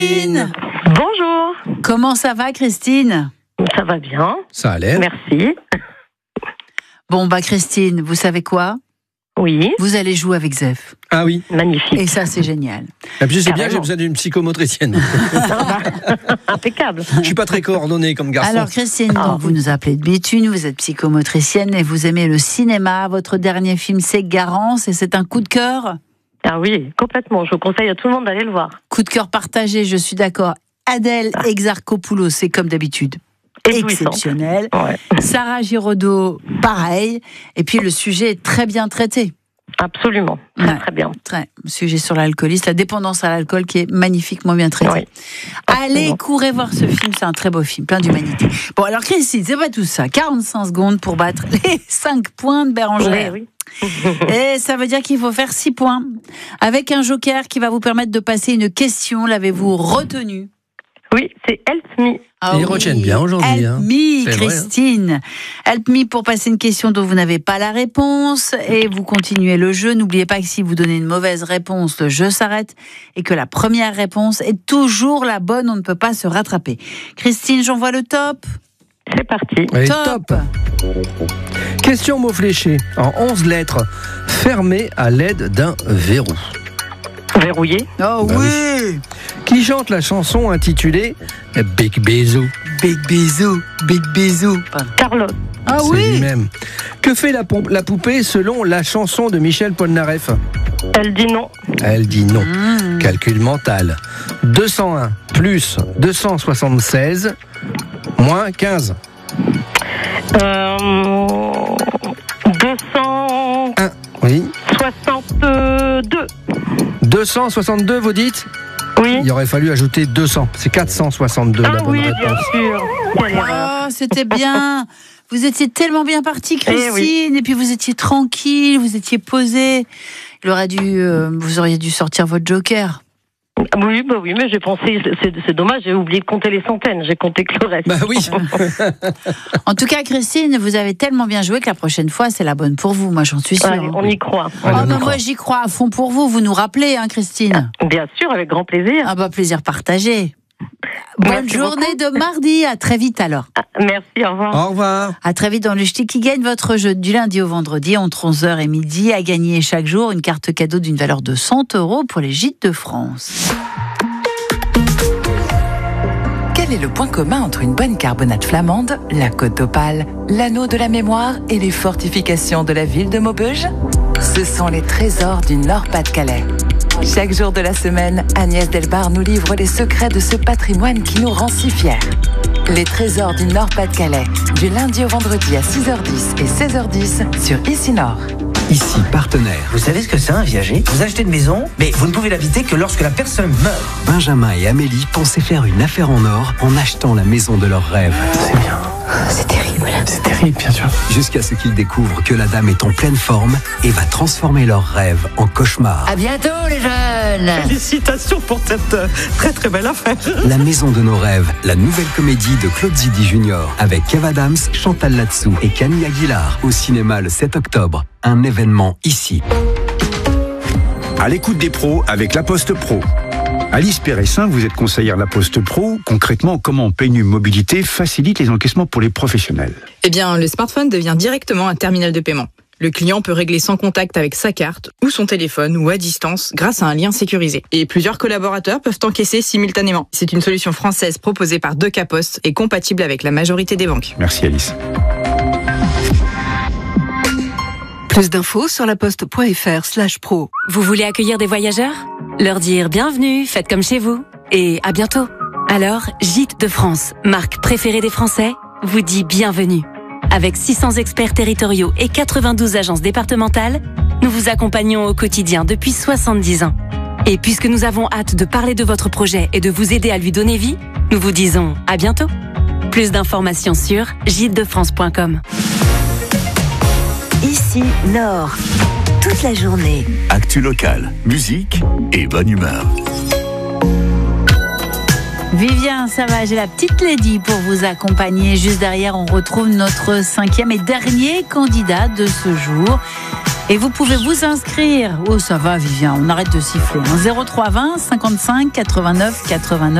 Christine. Bonjour. Comment ça va, Christine? Ça va bien. Ça allait. Merci. Bon, Christine, vous savez quoi? Oui. Vous allez jouer avec Zef. Ah oui. Magnifique. Et ça, c'est génial. Et puis, c'est bien, Carrément. j'ai besoin d'une psychomotricienne. Impeccable. Je suis pas très coordonné comme garçon. Alors, Christine, donc, vous nous appelez de Béthune, vous êtes psychomotricienne et vous aimez le cinéma. Votre dernier film, c'est Garance et c'est un coup de cœur? Ah oui, complètement. Je conseille à tout le monde d'aller le voir. Coup de cœur partagé, je suis d'accord. Adèle Exarchopoulos, c'est comme d'habitude. Éblouissante. Exceptionnel. Ouais. Sarah Giraudot, pareil. Et puis, le sujet est très bien traité. Absolument. Très, Ouais. très bien. Très. Sujet sur l'alcoolisme, la dépendance à l'alcool qui est magnifiquement bien traité. Oui. Allez, Absolument. courez voir ce film, c'est un très beau film, plein d'humanité. Bon, alors Christine, c'est pas tout ça. 45 secondes pour battre les 5 points de Bérangère. Oui. Et ça veut dire qu'il faut faire 6 points. Avec un joker qui va vous permettre de passer une question, l'avez-vous retenu? Oui, c'est Help Me. Ah Ils retiennent bien aujourd'hui, Help hein. me, C'est vrai, Christine. Help me pour passer une question dont vous n'avez pas la réponse et vous continuez le jeu. N'oubliez pas que si vous donnez une mauvaise réponse, le jeu s'arrête et que la première réponse est toujours la bonne. On ne peut pas se rattraper. Christine, j'envoie le top. C'est parti. Allez, Top. top. Question mot fléché en 11 lettres, fermée à l'aide d'un verrou. Verrouillé. Oh Bah oui. Qui chante la chanson intitulée Big Bisou? Big bisou, big bisou. Carlos. Ah C'est oui. lui-même. Que fait la poupée selon la chanson de Michel Polnareff? Elle dit non. Elle dit non. Mmh. Calcul mental. 201 plus 276 moins 15. 262. Oui. 262, vous dites? Oui. Il aurait fallu ajouter 200. C'est 462 Ah la bonne oui, bien réponse. sûr. Quelle erreur. Oh, c'était bien. Vous étiez tellement bien partie, Christine, et puis vous étiez tranquille, vous étiez posée. Vous auriez dû sortir votre joker. Oui, mais j'ai pensé, c'est dommage, j'ai oublié de compter les centaines, j'ai compté que le reste. Bah oui. En tout cas, Christine, vous avez tellement bien joué que la prochaine fois, c'est la bonne pour vous. Moi, j'en suis sûre. Allez, on y croit. Allez, Oh, on y mais croit. moi, j'y crois à fond pour vous. Vous nous rappelez, hein, Christine? Bien sûr, avec grand plaisir. Ah plaisir partagé. Bonne Merci journée beaucoup. de mardi. À très vite alors. Merci, au revoir. Au revoir. À très vite dans le Ch'ti qui gagne votre jeu du lundi au vendredi entre 11h et midi. À gagner chaque jour une carte cadeau d'une valeur de 100 € pour les Gîtes de France. Quel est le point commun entre une bonne carbonate flamande, la côte d'Opale, l'anneau de la mémoire et les fortifications de la ville de Maubeuge? Ce sont les trésors du Nord-Pas-de-Calais. Chaque jour de la semaine, Agnès Delbar nous livre les secrets de ce patrimoine qui nous rend si fiers. Les trésors du Nord-Pas-de-Calais, du lundi au vendredi à 6h10 et 16h10 sur Ici Nord. Ici, partenaire. Vous savez ce que c'est un viager? Vous achetez une maison, mais vous ne pouvez l'habiter que lorsque la personne meurt. Benjamin et Amélie pensaient faire une affaire en or en achetant la maison de leurs rêves. C'est bien. C'est terrible. C'est terrible, bien sûr. Jusqu'à ce qu'ils découvrent que la dame est en pleine forme et va transformer leurs rêves en cauchemars. À bientôt, les jeunes! Félicitations pour cette très très belle affaire. La maison de nos rêves, la nouvelle comédie de Claude Zidi Junior avec Kev Adams, Chantal Latsou et Camille Aguilar au cinéma le 7 octobre. Un événement ici. À l'écoute des pros avec La Poste Pro. Alice Péressin, vous êtes conseillère La Poste Pro. Concrètement, comment PNU Mobilité facilite les encaissements pour les professionnels? Eh bien, le smartphone devient directement un terminal de paiement. Le client peut régler sans contact avec sa carte ou son téléphone ou à distance grâce à un lien sécurisé. Et plusieurs collaborateurs peuvent encaisser simultanément. C'est une solution française proposée par Deca Post et compatible avec la majorité des banques. Merci Alice. Plus d'infos sur laposte.fr/pro. Vous voulez accueillir des voyageurs? Leur dire bienvenue, faites comme chez vous. Et à bientôt. Alors, Gîtes de France, marque préférée des Français, vous dit bienvenue. Avec 600 experts territoriaux et 92 agences départementales, nous vous accompagnons au quotidien depuis 70 ans. Et puisque nous avons hâte de parler de votre projet et de vous aider à lui donner vie, nous vous disons à bientôt. Plus d'informations sur gîtesdefrance.com. Ici Nord, toute la journée. Actu locale, musique et bonne humeur. Vivien, ça va, j'ai la petite Lady pour vous accompagner. Juste derrière, on retrouve notre 5e et dernier candidat de ce jour. Et vous pouvez vous inscrire. Oh, ça va, Vivien, on arrête de siffler. 03 20 55 89 89.